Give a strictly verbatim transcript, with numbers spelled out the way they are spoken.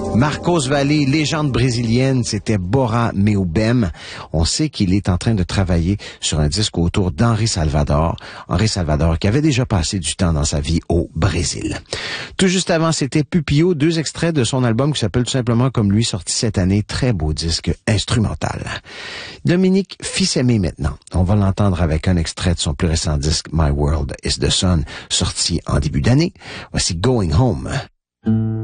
Marcos Valle, légende brésilienne, c'était Bora Meubem. On sait qu'il est en train de travailler sur un disque autour d'Henri Salvador. Henri Salvador qui avait déjà passé du temps dans sa vie au Brésil. Tout juste avant, c'était Pupillo, deux extraits de son album qui s'appelle tout simplement comme lui, sorti cette année. Très beau disque instrumental. Dominique Fils-Aimé maintenant. On va l'entendre avec un extrait de son plus récent disque My World is the Sun, sorti en début d'année. Voici Going Home.